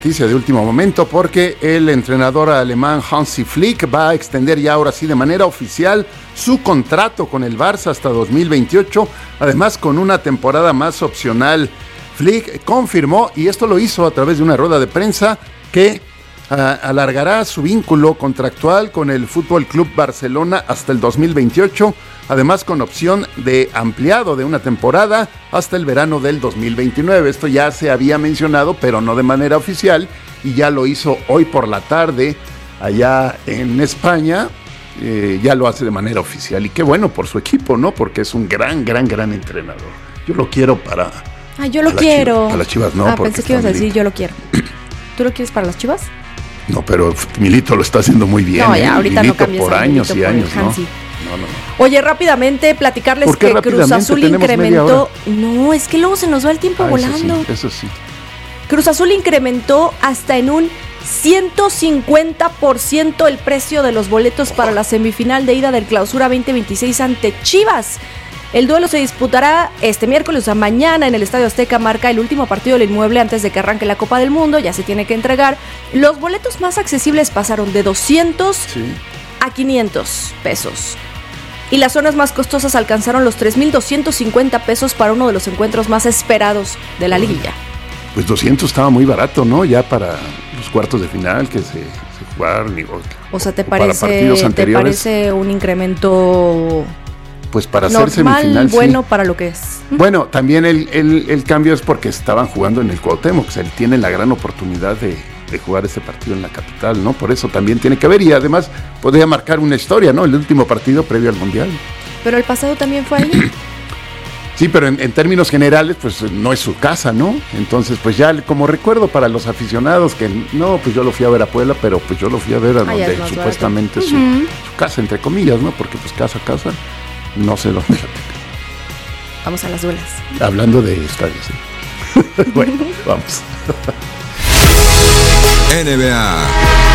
Noticia de último momento porque el entrenador alemán Hansi Flick va a extender ya ahora sí de manera oficial su contrato con el Barça hasta 2028, además con una temporada más opcional. Flick confirmó, y esto lo hizo a través de una rueda de prensa, que alargará su vínculo contractual con el Fútbol Club Barcelona hasta el 2028, además con opción de ampliado de una temporada hasta el verano del 2029. Esto ya se había mencionado, pero no de manera oficial, y ya lo hizo hoy por la tarde allá en España. Ya lo hace de manera oficial, y qué bueno por su equipo, ¿no? Porque es un gran entrenador. Yo lo quiero para... yo lo quiero. Para las Chivas, no. Pensé que ibas a decir yo lo quiero. ¿Tú lo quieres para las Chivas? No, pero Milito lo está haciendo muy bien. No, ya ahorita Milito no cambias por años y años, ¿no? No. Oye, rápidamente platicarles que Cruz Azul incrementó... No, es que luego se nos va el tiempo volando. Eso sí. Cruz Azul incrementó hasta en un 150% el precio de los boletos para la semifinal de ida del Clausura 2026 ante Chivas. El duelo se disputará este miércoles, o sea, mañana en el Estadio Azteca. Marca el último partido del inmueble antes de que arranque la Copa del Mundo. Ya se tiene que entregar. Los boletos más accesibles pasaron de 200 a 500 pesos. Y las zonas más costosas alcanzaron los 3,250 pesos para uno de los encuentros más esperados de la liguilla. Pues 200 estaba muy barato, ¿no? Ya para los cuartos de final que se jugaron. O sea, ¿te parece un incremento... Pues para normal, hacer semifinal, bueno, para lo que es? Bueno, también el cambio es porque estaban jugando en el Cuauhtémoc, o sea, él tiene la gran oportunidad de jugar ese partido en la capital, ¿no? Por eso también tiene que ver, y además podría marcar una historia, ¿no? El último partido previo al Mundial. Pero el pasado también fue ahí. Sí, pero en términos generales, pues no es su casa, ¿no? Entonces, pues ya como recuerdo para los aficionados que no, pues yo lo fui a ver a Puebla, pero pues yo lo fui a ver a donde supuestamente es su casa, entre comillas, ¿no? Porque pues casa, no sé dónde la tengo. Vamos a las duelas. Hablando de estadios, ¿sí? Bueno, vamos. NBA